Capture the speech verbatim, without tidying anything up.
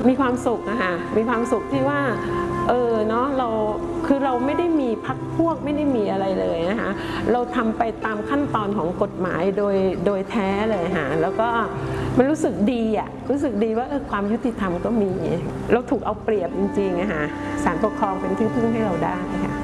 มีความสุขนะคะมีความสุขที่ว่าเออเนาะเราคือเราไม่ได้มีพรรคพวกไม่ได้มีอะไรเลยนะคะเราทำไปตามขั้นตอนของกฎหมายโดยโดยแท้เลยค่ะแล้วก็มันรู้สึกดีอะรู้สึกดีว่าเออความยุติธรรมก็มีเราถูกเอาเปรียบจริงๆนะคะศาลปกครองเป็นที่พึ่งให้เราได้ค่ะ